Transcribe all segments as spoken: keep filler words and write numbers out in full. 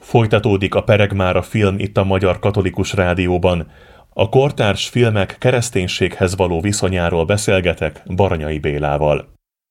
Folytatódik a Peregmára film itt a Magyar Katolikus Rádióban. A kortárs filmek kereszténységhez való viszonyáról beszélgetek Baranyai Bélával.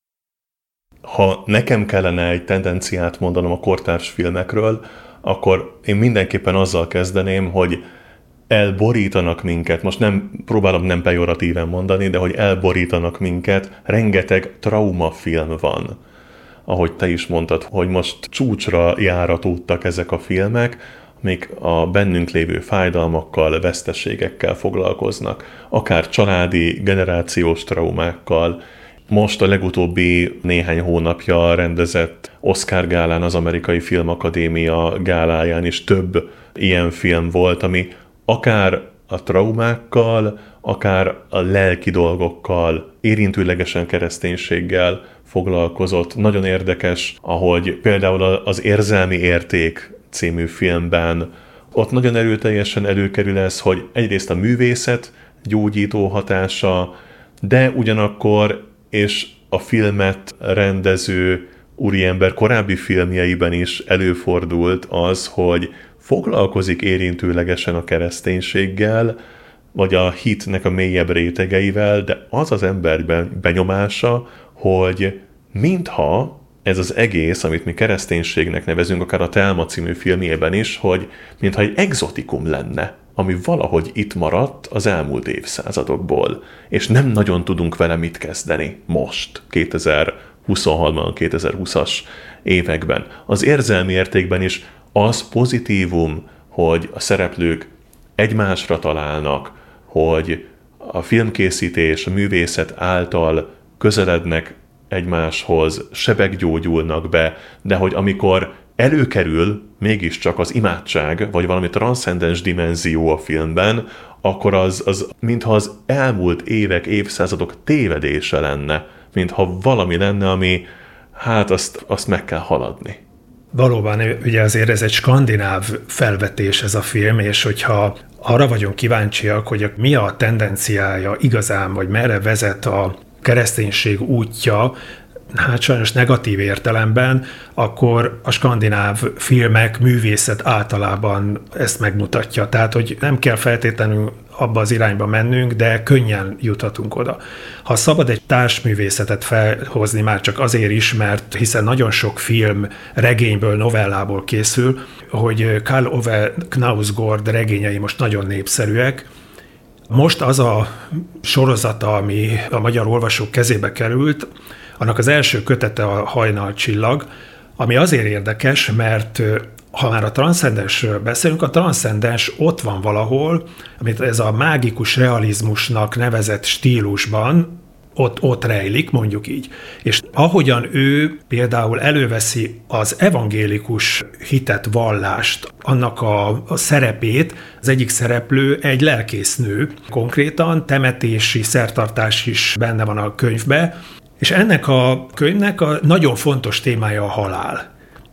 Ha nekem kellene egy tendenciát mondanom a kortárs filmekről, akkor én mindenképpen azzal kezdeném, hogy elborítanak minket, most nem próbálom nem pejoratíven mondani, de hogy elborítanak minket, rengeteg traumafilm van. Ahogy te is mondtad, hogy most csúcsra járatódtak ezek a filmek, amik a bennünk lévő fájdalmakkal, veszteségekkel foglalkoznak, akár családi, generációs traumákkal. Most a legutóbbi néhány hónapja rendezett Oscar gálán, az Amerikai Filmakadémia gáláján is több ilyen film volt, ami akár a traumákkal, akár a lelki dolgokkal, érintőlegesen kereszténységgel foglalkozott. Nagyon érdekes, ahogy például az Érzelmi Érték című filmben ott nagyon erőteljesen előkerül ez, hogy egyrészt a művészet gyógyító hatása, de ugyanakkor, és a filmet rendező úriember korábbi filmjeiben is előfordult az, hogy foglalkozik érintőlegesen a kereszténységgel, vagy a hitnek a mélyebb rétegeivel, de az az ember benyomása, hogy mintha ez az egész, amit mi kereszténységnek nevezünk, akár a Thelma című filmjében is, hogy mintha egy egzotikum lenne, ami valahogy itt maradt az elmúlt évszázadokból, és nem nagyon tudunk vele mit kezdeni most, kétezer-huszonharmadban, kétezer-húszas években. Az Érzelmi Értékben is az pozitívum, hogy a szereplők egymásra találnak, hogy a filmkészítés, a művészet által közelednek egymáshoz, sebek gyógyulnak be, de hogy amikor előkerül mégiscsak az imádság, vagy valami transzcendens dimenzió a filmben, akkor az, az mintha az elmúlt évek, évszázadok tévedése lenne, mintha valami lenne, ami hát azt, azt meg kell haladni. Valóban, ugye azért ez egy skandináv felvetés ez a film, és hogyha arra vagyunk kíváncsiak, hogy mi a tendenciája igazán, vagy merre vezet a kereszténység útja, hát sajnos negatív értelemben, akkor a skandináv filmek, művészet általában ezt megmutatja. Tehát, hogy nem kell feltétlenül abba az irányba mennünk, de könnyen juthatunk oda. Ha szabad egy társművészetet felhozni már csak azért is, mert hiszen nagyon sok film regényből, novellából készül, hogy Karl Ove Knausgård regényei most nagyon népszerűek. Most az a sorozata, ami a magyar olvasók kezébe került, annak az első kötete a Hajnalcsillag, ami azért érdekes, mert ha már a transzcendensről beszélünk, a transzcendens ott van valahol, amit ez a mágikus realizmusnak nevezett stílusban ott, ott rejlik, mondjuk így. És ahogyan ő például előveszi az evangélikus hitet, vallást, annak a, a szerepét, az egyik szereplő egy lelkésznő, konkrétan temetési szertartás is benne van a könyvben, és ennek a könyvnek a nagyon fontos témája a halál.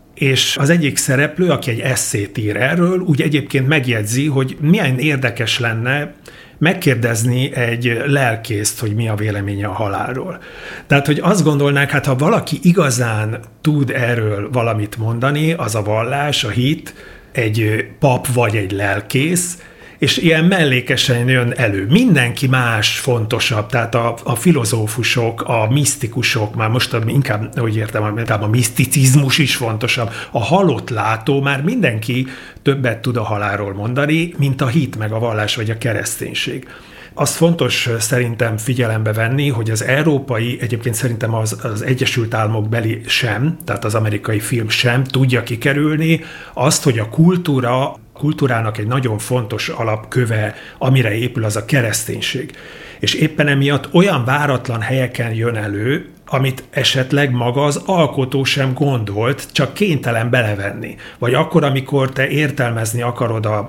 És az egyik szereplő, aki egy esszét ír erről, úgy egyébként megjegyzi, hogy milyen érdekes lenne megkérdezni egy lelkészt, hogy mi a véleménye a halálról. Tehát, hogy azt gondolnák, hát ha valaki igazán tud erről valamit mondani, az a vallás, a hit, egy pap vagy egy lelkész, és ilyen mellékesen jön elő. Mindenki más fontosabb, tehát a, a filozófusok, a misztikusok, már most inkább, hogy értem, inkább a miszticizmus is fontosabb. A halott látó, már mindenki többet tud a halálról mondani, mint a hit, meg a vallás, vagy a kereszténység. Azt fontos szerintem figyelembe venni, hogy az európai, egyébként szerintem az, az Egyesült Államok beli sem, tehát az amerikai film sem tudja kikerülni azt, hogy a kultúra, kultúrának egy nagyon fontos alapköve, amire épül, az a kereszténység. És éppen emiatt olyan váratlan helyeken jön elő, amit esetleg maga az alkotó sem gondolt, csak kénytelen belevenni. Vagy akkor, amikor te értelmezni akarod a